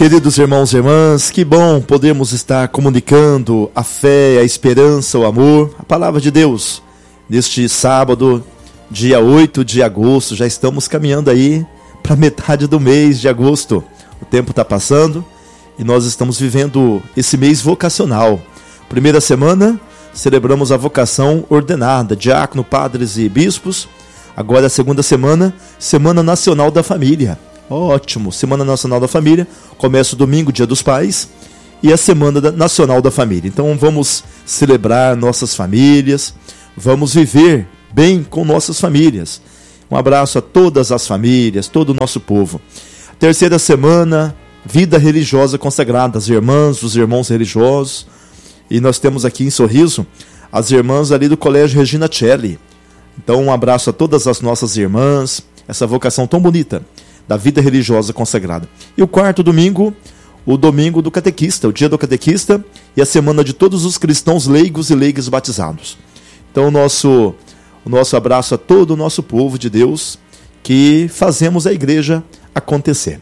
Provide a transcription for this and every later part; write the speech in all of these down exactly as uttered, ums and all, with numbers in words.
Queridos irmãos e irmãs, que bom podermos estar comunicando a fé, a esperança, o amor, a palavra de Deus. Neste sábado, dia oito de agosto, já estamos caminhando aí para metade do mês de agosto. O tempo está passando e nós estamos vivendo esse mês vocacional. Primeira semana, celebramos a vocação ordenada, diácono, padres e bispos. Agora a segunda semana, Semana Nacional da Família. Ótimo, Semana Nacional da Família, começa o domingo, Dia dos Pais, e a Semana Nacional da Família. Então vamos celebrar nossas famílias, vamos viver bem com nossas famílias. Um abraço a todas as famílias, todo o nosso povo. Terceira semana, Vida Religiosa Consagrada, as irmãs, os irmãos religiosos, e nós temos aqui em Sorriso as irmãs ali do Colégio Regina Celli. Então um abraço a todas as nossas irmãs, essa vocação tão bonita da vida religiosa consagrada. E o quarto domingo, o domingo do catequista, o dia do catequista e a semana de todos os cristãos leigos e leigas batizados. Então o nosso, o nosso abraço a todo o nosso povo de Deus, que fazemos a igreja acontecer.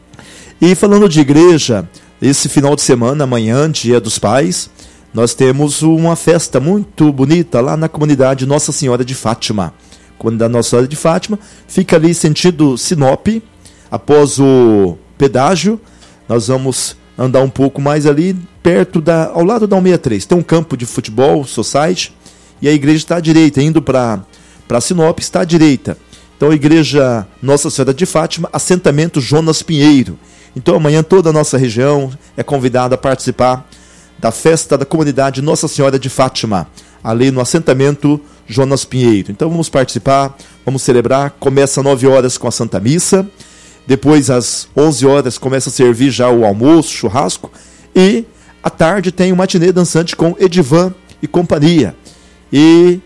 E falando de igreja, esse final de semana, amanhã, Dia dos Pais, nós temos uma festa muito bonita lá na comunidade Nossa Senhora de Fátima. Comunidade Nossa Senhora de Fátima fica ali sentido Sinop, após o pedágio. Nós vamos andar um pouco mais ali, perto da, ao lado da cento e sessenta e três. Tem um campo de futebol, society, e a igreja está à direita, indo para Sinop, está à direita. Então a igreja Nossa Senhora de Fátima, assentamento Jonas Pinheiro. Então amanhã toda a nossa região é convidada a participar da festa da comunidade Nossa Senhora de Fátima, ali no assentamento Jonas Pinheiro. Então vamos participar, vamos celebrar. Começa às nove horas com a Santa Missa, depois às onze horas começa a servir já o almoço, churrasco, e à tarde tem o matinê dançante com Edivan e companhia. E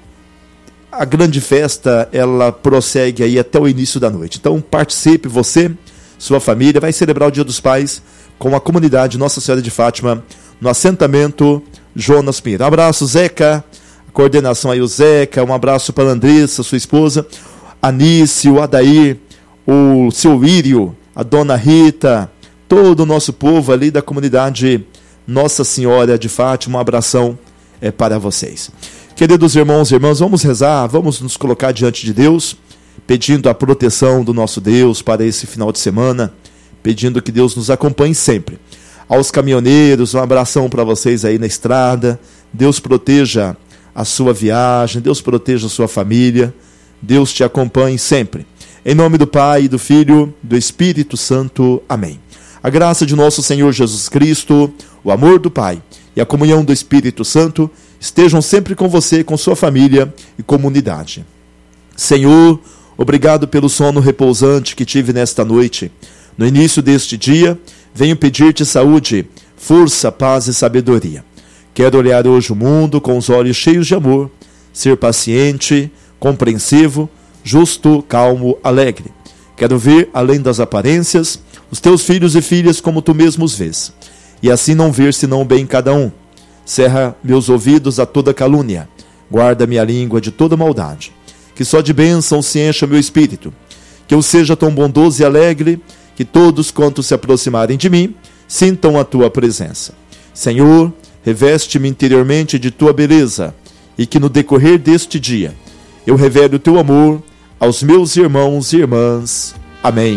a grande festa, ela prossegue aí até o início da noite. Então participe, você, sua família, vai celebrar o Dia dos Pais com a comunidade Nossa Senhora de Fátima, no assentamento Jonas Pinheiro. Um abraço, Zeca, a coordenação aí, o Zeca, um abraço para a Andressa, sua esposa, Anice, o Adair, o seu Írio, a dona Rita, todo o nosso povo ali da comunidade Nossa Senhora de Fátima. Um abração é, para vocês. Queridos irmãos e irmãs, vamos rezar, vamos nos colocar diante de Deus, pedindo a proteção do nosso Deus para esse final de semana, pedindo que Deus nos acompanhe sempre. Aos caminhoneiros, um abração para vocês aí na estrada. Deus proteja a sua viagem, Deus proteja a sua família, Deus te acompanhe sempre. Em nome do Pai, do Filho, do Espírito Santo. Amém. A graça de nosso Senhor Jesus Cristo, o amor do Pai e a comunhão do Espírito Santo estejam sempre com você, com sua família e comunidade. Senhor, obrigado pelo sono repousante que tive nesta noite. No início deste dia, venho pedir-te saúde, força, paz e sabedoria. Quero olhar hoje o mundo com os olhos cheios de amor, ser paciente, compreensivo, justo, calmo, alegre. Quero ver, além das aparências, os teus filhos e filhas como tu mesmo os vês, e assim não ver senão o bem em cada um. Cerra meus ouvidos a toda calúnia, guarda minha língua de toda maldade. Que só de bênção se encha meu espírito, que eu seja tão bondoso e alegre, que todos quantos se aproximarem de mim, sintam a tua presença. Senhor, reveste-me interiormente de tua beleza, e que no decorrer deste dia, eu revele o teu amor aos meus irmãos e irmãs. Amém.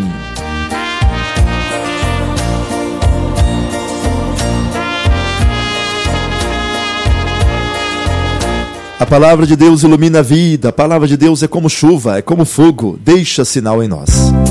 A palavra de Deus ilumina a vida, a palavra de Deus é como chuva, é como fogo, deixa sinal em nós.